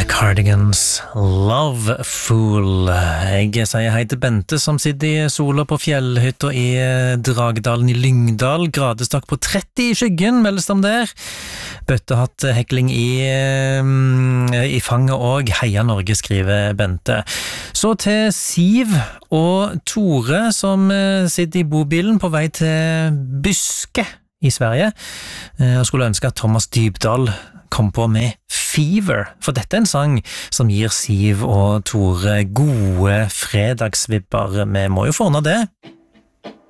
Cardigans, Love Fool. Jeg sier hei til Bente som sitter i sola på fjellhytta i Dragdalen i Lyngdal. Gradestokk på 30 i skyggen, meldes det om der. Bøttehatt hekling i fanget og Heia Norge, skriver Bente. Så til Siv og Tore som sitter i bobilen på vei til Byske i Sverige og skulle ønske at Thomas Dybdahl kom på med Fever, for dette er en sang som gir Siv og Tore gode fredagsvibber. Vi må jo få ordnet det.